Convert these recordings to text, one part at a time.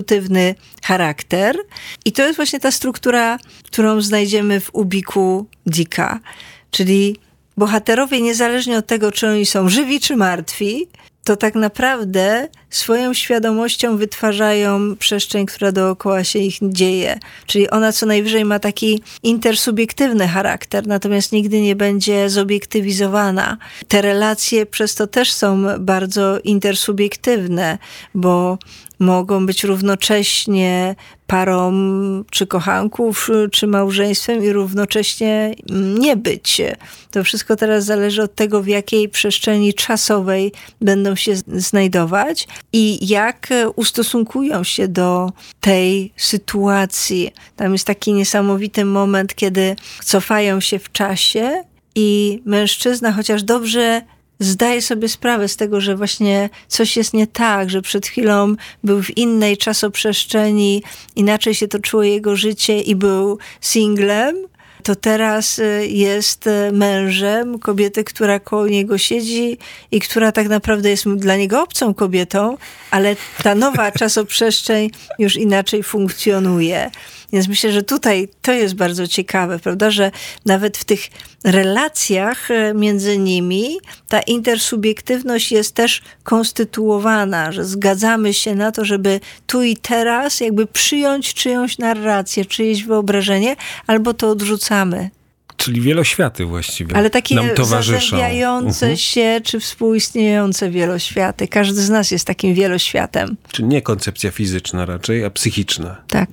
konstytutywny charakter. I to jest właśnie ta struktura, którą znajdziemy w Ubiku Dicka. Czyli bohaterowie, niezależnie od tego, czy oni są żywi, czy martwi, to tak naprawdę swoją świadomością wytwarzają przestrzeń, która dookoła się ich dzieje. Czyli ona co najwyżej ma taki intersubiektywny charakter, natomiast nigdy nie będzie zobiektywizowana. Te relacje przez to też są bardzo intersubiektywne, bo mogą być równocześnie parą czy kochanków, czy małżeństwem i równocześnie nie być. To wszystko teraz zależy od tego, w jakiej przestrzeni czasowej będą się znajdować i jak ustosunkują się do tej sytuacji. Tam jest taki niesamowity moment, kiedy cofają się w czasie i mężczyzna, chociaż dobrze zdaje sobie sprawę z tego, że właśnie coś jest nie tak, że przed chwilą był w innej czasoprzestrzeni, inaczej się toczyło jego życie i był singlem, to teraz jest mężem kobiety, która koło niego siedzi i która tak naprawdę jest dla niego obcą kobietą, ale ta nowa czasoprzestrzeń już inaczej funkcjonuje. Więc myślę, że tutaj to jest bardzo ciekawe, prawda, że nawet w tych relacjach między nimi ta intersubiektywność jest też konstytuowana, że zgadzamy się na to, żeby tu i teraz jakby przyjąć czyjąś narrację, czyjeś wyobrażenie, albo to odrzucamy. Czyli wieloświaty właściwie ale takie nam towarzyszą. zazębiające się, czy współistniejące wieloświaty. Każdy z nas jest takim wieloświatem. Czyli nie koncepcja fizyczna raczej, a psychiczna. Tak.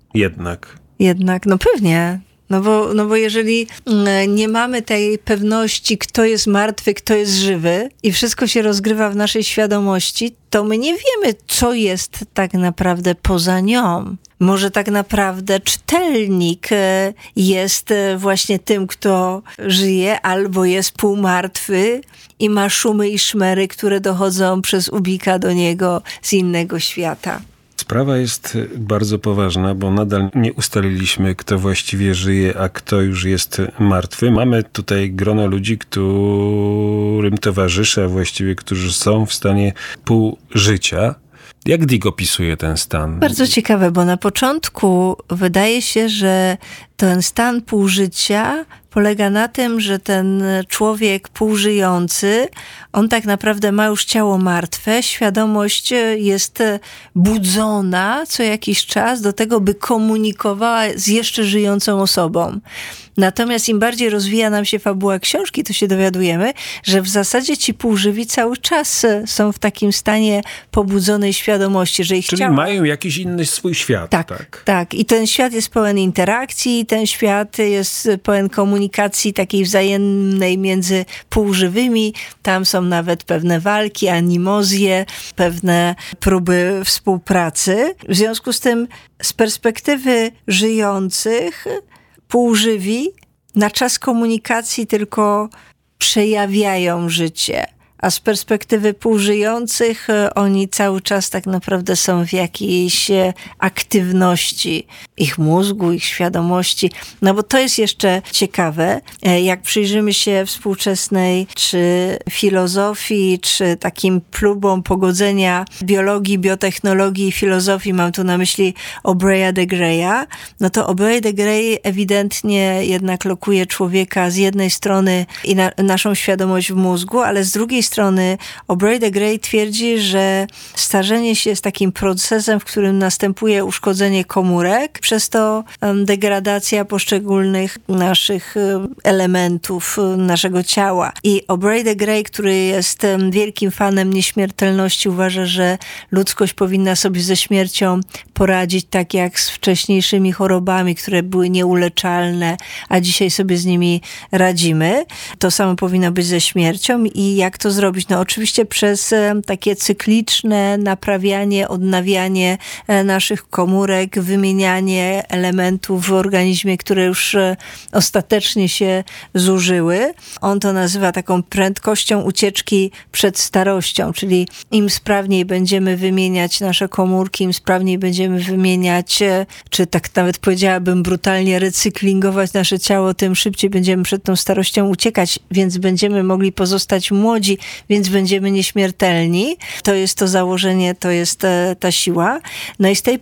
Jednak, no pewnie. No bo jeżeli nie mamy tej pewności, kto jest martwy, kto jest żywy i wszystko się rozgrywa w naszej świadomości, to my nie wiemy, co jest tak naprawdę poza nią. Może tak naprawdę czytelnik jest właśnie tym, kto żyje, albo jest półmartwy i ma szumy i szmery, które dochodzą przez Ubika do niego z innego świata. Sprawa jest bardzo poważna, bo nadal nie ustaliliśmy, kto właściwie żyje, a kto już jest martwy. Mamy tutaj grono ludzi, którym towarzyszy, a właściwie którzy są w stanie półżycia. Jak Dick opisuje ten stan? Bardzo ciekawe, bo na początku wydaje się, że ten stan półżycia polega na tym, że ten człowiek półżyjący, on tak naprawdę ma już ciało martwe, świadomość jest budzona co jakiś czas do tego, by komunikowała z jeszcze żyjącą osobą. Natomiast im bardziej rozwija nam się fabuła książki, to się dowiadujemy, że w zasadzie ci półżywi cały czas są w takim stanie pobudzonej świadomości, że ich Czyli ciało... mają jakiś inny swój świat. Tak. I ten świat jest pełen interakcji, ten świat jest pełen komunikacji takiej wzajemnej między półżywymi. Tam są nawet pewne walki, animozje, pewne próby współpracy. W związku z tym z perspektywy żyjących półżywi na czas komunikacji tylko przejawiają życie, a z perspektywy półżyjących oni cały czas tak naprawdę są w jakiejś aktywności ich mózgu, ich świadomości. No bo to jest jeszcze ciekawe, jak przyjrzymy się współczesnej czy filozofii, czy takim próbom pogodzenia biologii, biotechnologii i filozofii, mam tu na myśli Aubrey'a de Greya, no to Aubrey de Grey ewidentnie jednak lokuje człowieka z jednej strony i naszą świadomość w mózgu, ale z drugiej strony Aubrey de Grey twierdzi, że starzenie się jest takim procesem, w którym następuje uszkodzenie komórek, przez to degradacja poszczególnych naszych elementów naszego ciała. I Aubrey de Grey, który jest wielkim fanem nieśmiertelności, uważa, że ludzkość powinna sobie ze śmiercią poradzić tak jak z wcześniejszymi chorobami, które były nieuleczalne, a dzisiaj sobie z nimi radzimy. To samo powinno być ze śmiercią i jak to zrobić? No oczywiście przez takie cykliczne naprawianie, odnawianie naszych komórek, wymienianie elementów w organizmie, które już ostatecznie się zużyły. On to nazywa taką prędkością ucieczki przed starością, czyli im sprawniej będziemy wymieniać nasze komórki, im sprawniej będziemy wymieniać, czy tak nawet powiedziałabym brutalnie recyklingować nasze ciało, tym szybciej będziemy przed tą starością uciekać, więc będziemy mogli pozostać młodzi, więc będziemy nieśmiertelni. To jest to założenie, to jest ta siła. No i z tej